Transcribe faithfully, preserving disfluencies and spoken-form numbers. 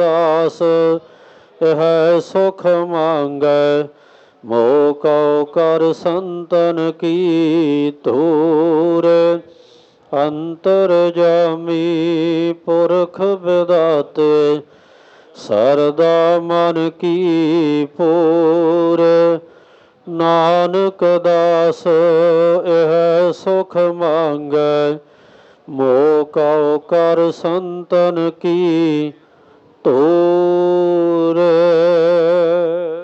दास यह सुख मांगै मोह कौ कर संतन की धूर अंतर जामी पुरख विदाते सरदा मन की पूर नानक दास यह सुख मांगै मोह कौ कर संतन की धूर।